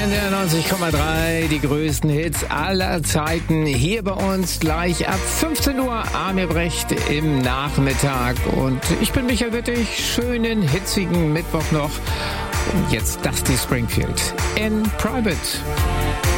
der 90,3, die größten Hits aller Zeiten. Hier bei uns gleich ab 15 Uhr Armin Brecht im Nachmittag. Und ich bin Michael Wittig. Schönen, hitzigen Mittwoch noch. Und jetzt Dusty Springfield in Private.